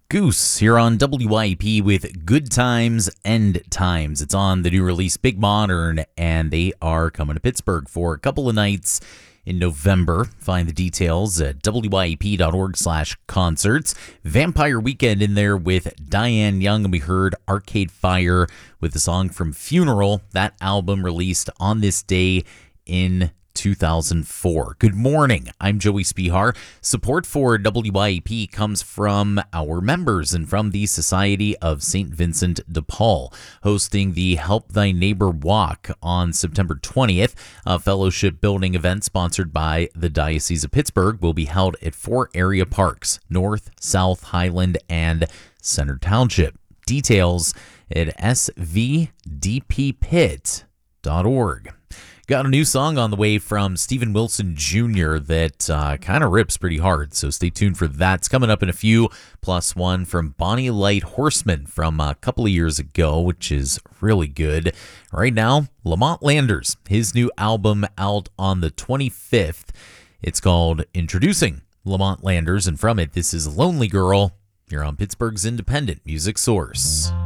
Goose here on WYP with Good Times, End Times. It's on the new release Big Modern, and they are coming to Pittsburgh for a couple of nights in November. Find the details at wyp.org/concerts. Vampire Weekend in there with Diane Young, and we heard Arcade Fire with the song from Funeral. That album released on this day in 2004. Good morning. I'm Joey Spihar. Support for WYP comes from our members and from the Society of St. Vincent de Paul, hosting the Help Thy Neighbor Walk on September 20th. A fellowship building event sponsored by the Diocese of Pittsburgh will be held at 4 area parks: North, South, Highland, and Center Township. Details at svdppit.org. Got a new song on the way from Steven Wilson Jr. that kind of rips pretty hard, so stay tuned for that. It's coming up in a few, plus one from Bonnie Light Horseman from a couple of years ago, which is really good. Right now, Lamont Landers, his new album out on the 25th. It's called Introducing Lamont Landers, and from it, this is Lonely Girl. You're on Pittsburgh's independent music source.